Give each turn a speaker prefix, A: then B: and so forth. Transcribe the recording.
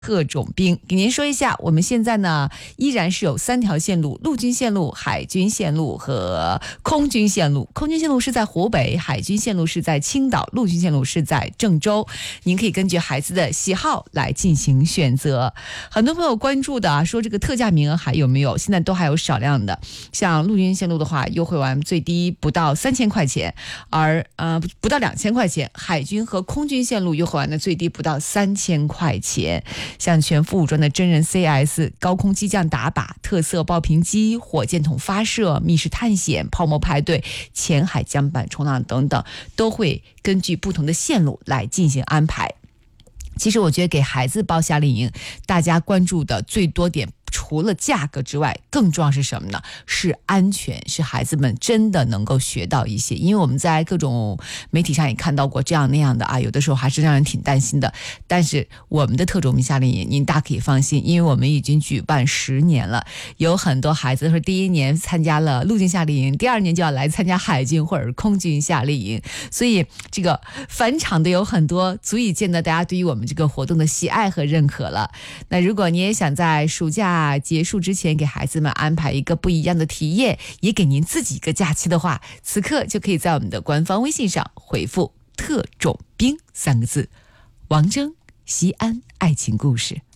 A: 特种兵给您说一下，我们现在呢依然是有3条线路：陆军线路、海军线路和空军线路。空军线路是在湖北，海军线路是在青岛，陆军线路是在郑州。您可以根据孩子的喜好来进行选择。很多朋友关注的说这个特价名额还有没有？现在都还有少量的。像陆军线路的话，优惠完最低不到3000块钱，而不到2000块钱。海军和空军线路优惠完的最低不到3000块钱。像全副武装的真人 CS、高空机降打靶、特色爆屏机、火箭筒发射、密室探险、泡沫派对、浅海桨板冲浪等等，都会根据不同的线路来进行安排。其实我觉得给孩子报夏令营，大家关注的最多点，除了价格之外，更重要是什么呢？是安全，是孩子们真的能够学到一些。因为我们在各种媒体上也看到过这样那样的啊，有的时候还是让人挺担心的。但是我们的特种兵夏令营，您大可以放心，因为我们已经举办10年了，有很多孩子说第1年参加了陆军夏令营，第2年就要来参加海军或者空军夏令营，所以这个返场的有很多，足以见得大家对于我们这个活动的喜爱和认可了。那如果你也想在暑假结束之前给孩子们安排一个不一样的体验，也给您自己一个假期的话，此刻就可以在我们的官方微信上回复特种兵3个字，王铮西安爱情故事。